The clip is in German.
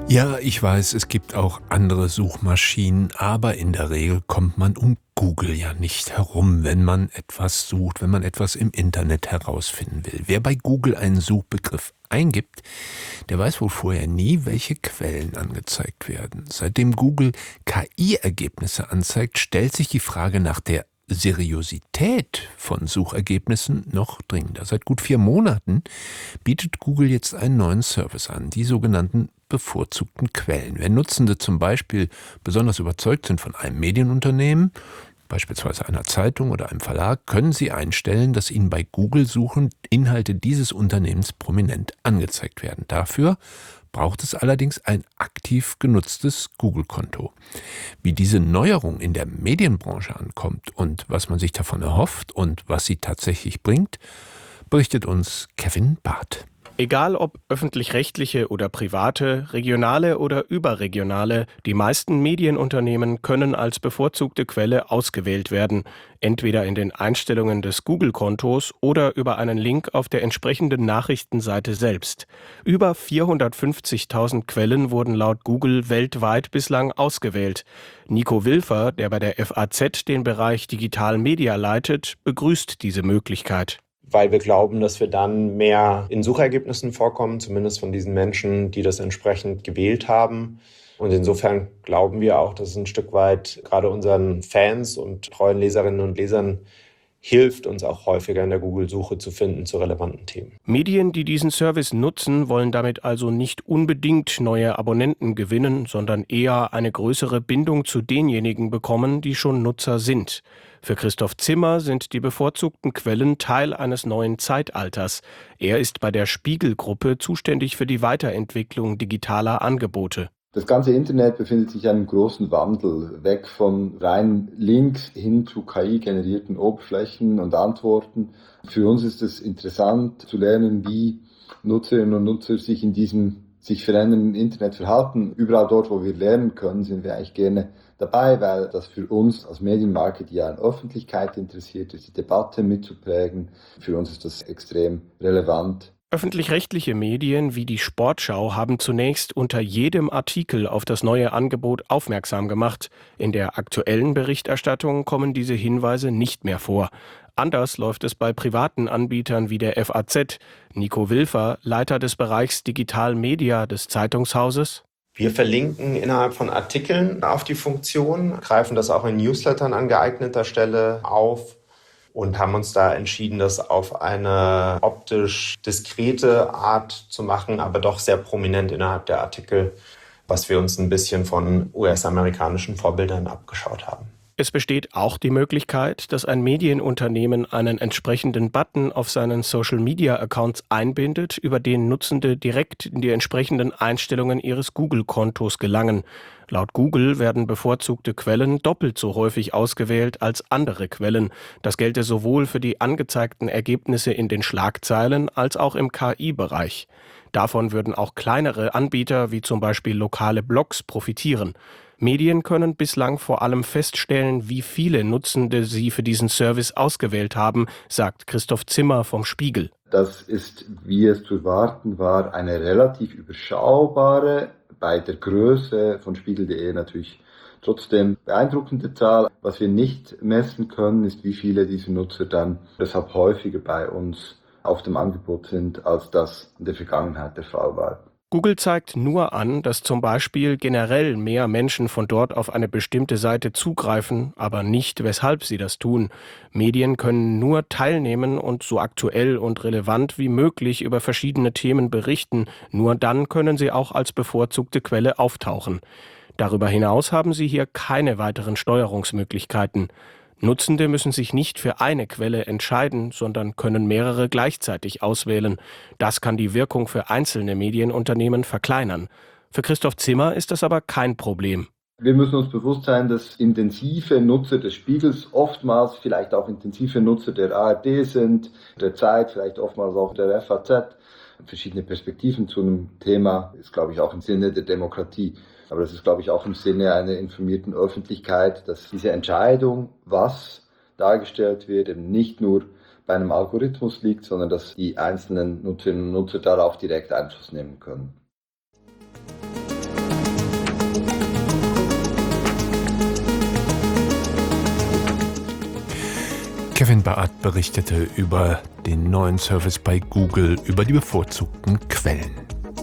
Ja, ich weiß, es gibt auch andere Suchmaschinen, aber in der Regel kommt man um Google ja nicht herum, wenn man etwas sucht, wenn man etwas im Internet herausfinden will. Wer bei Google einen Suchbegriff eingibt, der weiß wohl vorher nie, welche Quellen angezeigt werden. Seitdem Google KI-Ergebnisse anzeigt, stellt sich die Frage nach der Seriosität von Suchergebnissen noch dringender. Seit gut 4 Monaten bietet Google jetzt einen neuen Service an, die sogenannten bevorzugten Quellen. Wenn Nutzende zum Beispiel besonders überzeugt sind von einem Medienunternehmen, beispielsweise einer Zeitung oder einem Verlag, können sie einstellen, dass ihnen bei Google-Suchen Inhalte dieses Unternehmens prominent angezeigt werden. Dafür braucht es allerdings ein aktiv genutztes Google-Konto. Wie diese Neuerung in der Medienbranche ankommt und was man sich davon erhofft und was sie tatsächlich bringt, berichtet uns Kevin Barth. Egal ob öffentlich-rechtliche oder private, regionale oder überregionale, die meisten Medienunternehmen können als bevorzugte Quelle ausgewählt werden, entweder in den Einstellungen des Google-Kontos oder über einen Link auf der entsprechenden Nachrichtenseite selbst. Über 450.000 Quellen wurden laut Google weltweit bislang ausgewählt. Nico Wilfer, der bei der FAZ den Bereich Digital Media leitet, begrüßt diese Möglichkeit. Weil wir glauben, dass wir dann mehr in Suchergebnissen vorkommen, zumindest von diesen Menschen, die das entsprechend gewählt haben. Und insofern glauben wir auch, dass es ein Stück weit gerade unseren Fans und treuen Leserinnen und Lesern hilft, uns auch häufiger in der Google-Suche zu finden zu relevanten Themen. Medien, die diesen Service nutzen, wollen damit also nicht unbedingt neue Abonnenten gewinnen, sondern eher eine größere Bindung zu denjenigen bekommen, die schon Nutzer sind. Für Christoph Zimmer sind die bevorzugten Quellen Teil eines neuen Zeitalters. Er ist bei der Spiegel-Gruppe zuständig für die Weiterentwicklung digitaler Angebote. Das ganze Internet befindet sich in einem großen Wandel, weg von rein Links hin zu KI-generierten Oberflächen und Antworten. Für uns ist es interessant zu lernen, wie Nutzerinnen und Nutzer sich in diesem sich verändernden Internet verhalten. Überall dort, wo wir lernen können, sind wir eigentlich gerne dabei, weil das für uns als Medienmarke, die ja an Öffentlichkeit interessiert ist, die Debatte mitzuprägen, für uns ist das extrem relevant. Öffentlich-rechtliche Medien wie die Sportschau haben zunächst unter jedem Artikel auf das neue Angebot aufmerksam gemacht. In der aktuellen Berichterstattung kommen diese Hinweise nicht mehr vor. Anders läuft es bei privaten Anbietern wie der FAZ. Nico Wilfer, Leiter des Bereichs Digital Media des Zeitungshauses. Wir verlinken innerhalb von Artikeln auf die Funktion, greifen das auch in Newslettern an geeigneter Stelle auf und haben uns da entschieden, das auf eine optisch diskrete Art zu machen, aber doch sehr prominent innerhalb der Artikel, was wir uns ein bisschen von US-amerikanischen Vorbildern abgeschaut haben. Es besteht auch die Möglichkeit, dass ein Medienunternehmen einen entsprechenden Button auf seinen Social-Media-Accounts einbindet, über den Nutzende direkt in die entsprechenden Einstellungen ihres Google-Kontos gelangen. Laut Google werden bevorzugte Quellen doppelt so häufig ausgewählt als andere Quellen. Das gelte sowohl für die angezeigten Ergebnisse in den Schlagzeilen als auch im KI-Bereich. Davon würden auch kleinere Anbieter wie zum Beispiel lokale Blogs profitieren. Medien können bislang vor allem feststellen, wie viele Nutzende sie für diesen Service ausgewählt haben, sagt Christoph Zimmer vom Spiegel. Das ist, wie es zu erwarten war, eine relativ überschaubare, bei der Größe von Spiegel.de natürlich trotzdem beeindruckende Zahl. Was wir nicht messen können, ist, wie viele dieser Nutzer dann deshalb häufiger bei uns auf dem Angebot sind, als das in der Vergangenheit der Fall war. Google zeigt nur an, dass zum Beispiel generell mehr Menschen von dort auf eine bestimmte Seite zugreifen, aber nicht, weshalb sie das tun. Medien können nur teilnehmen und so aktuell und relevant wie möglich über verschiedene Themen berichten. Nur dann können sie auch als bevorzugte Quelle auftauchen. Darüber hinaus haben sie hier keine weiteren Steuerungsmöglichkeiten. Nutzende müssen sich nicht für eine Quelle entscheiden, sondern können mehrere gleichzeitig auswählen. Das kann die Wirkung für einzelne Medienunternehmen verkleinern. Für Christoph Zimmer ist das aber kein Problem. Wir müssen uns bewusst sein, dass intensive Nutzer des Spiegels oftmals vielleicht auch intensive Nutzer der ARD sind, der Zeit, vielleicht oftmals auch der FAZ. Verschiedene Perspektiven zu einem Thema ist, glaube ich, auch im Sinne der Demokratie. Aber das ist, glaube ich, auch im Sinne einer informierten Öffentlichkeit, dass diese Entscheidung, was dargestellt wird, eben nicht nur bei einem Algorithmus liegt, sondern dass die einzelnen Nutzerinnen und Nutzer darauf direkt Einfluss nehmen können. Kevin Baat berichtete über den neuen Service bei Google, über die bevorzugten Quellen.